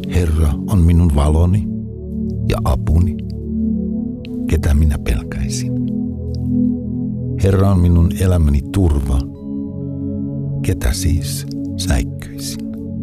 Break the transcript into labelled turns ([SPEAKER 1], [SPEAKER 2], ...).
[SPEAKER 1] Herra on minun valoni ja apuni, ketä minä pelkäisin. Herra on minun elämäni turva, ketä siis säikkyisin.